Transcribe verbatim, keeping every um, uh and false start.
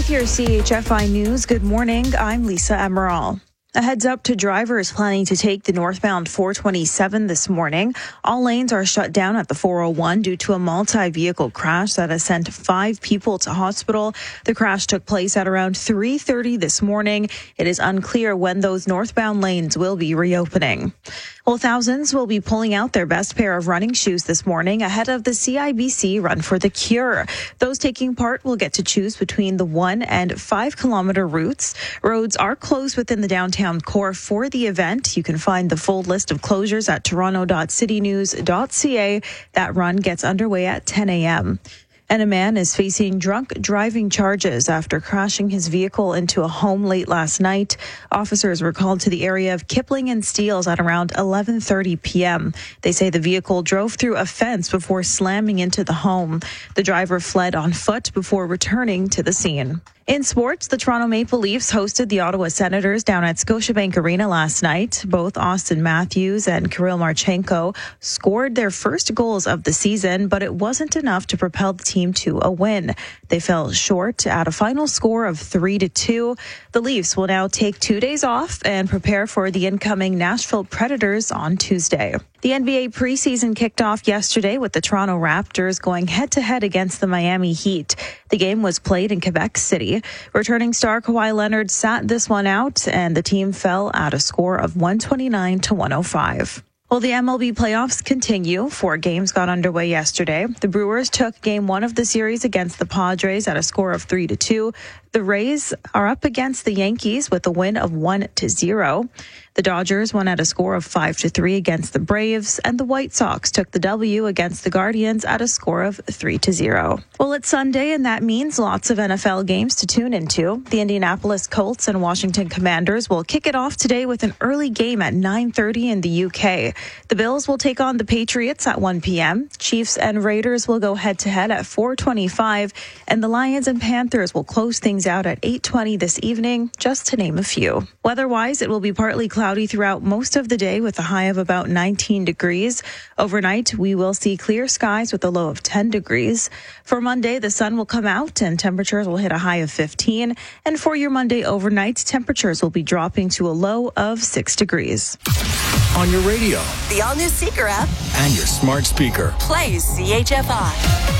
With your C H F I News, good morning. I'm Lisa Emerald. A heads up to drivers planning to take the northbound four twenty-seven this morning. All lanes are shut down at the four oh one due to a multi-vehicle crash that has sent five people to hospital. The crash took place at around three thirty this morning. It is unclear when those northbound lanes will be reopening. Well, thousands will be pulling out their best pair of running shoes this morning ahead of the C I B C Run for the Cure. Those taking part will get to choose between the one and five kilometer routes. Roads are closed within the downtown core for the event. You can find the full list of closures at toronto dot city news dot c a. That run gets underway at ten a.m. And a man is facing drunk driving charges after crashing his vehicle into a home late last night. Officers were called to the area of Kipling and Steeles at around eleven thirty p.m. They say the vehicle drove through a fence before slamming into the home. The driver fled on foot before returning to the scene. In sports, the Toronto Maple Leafs hosted the Ottawa Senators down at Scotiabank Arena last night. Both Austin Matthews and Kirill Marchenko scored their first goals of the season, but it wasn't enough to propel the team to a win. They fell short at a final score of three to two. The Leafs will now take two days off and prepare for the incoming Nashville Predators on Tuesday. The N B A preseason kicked off yesterday with the Toronto Raptors going head-to-head against the Miami Heat. The game was played in Quebec City. Returning star Kawhi Leonard sat this one out, and the team fell at a score of one twenty-nine to one oh five. Well, the M L B playoffs continue. Four games got underway yesterday. The Brewers took game one of the series against the Padres at a score of three to two. The Rays are up against the Yankees with a win of one to zero. The Dodgers won at a score of five to three against the Braves, and the White Sox took the W against the Guardians at a score of three to zero. Well, it's Sunday, and that means lots of N F L games to tune into. The Indianapolis Colts and Washington Commanders will kick it off today with an early game at nine thirty in the U K. The Bills will take on the Patriots at one p.m. Chiefs and Raiders will go head-to-head at four twenty-five, and the Lions and Panthers will close things out at eight twenty this evening, just to name a few. Weather-wise, it will be partly cloudy throughout most of the day with a high of about nineteen degrees. Overnight, we will see clear skies with a low of ten degrees. For Monday, the sun will come out and temperatures will hit a high of fifteen. And for your Monday overnight, temperatures will be dropping to a low of six degrees. On your radio, the all-new Seeker app, and your smart speaker. Play C H F I.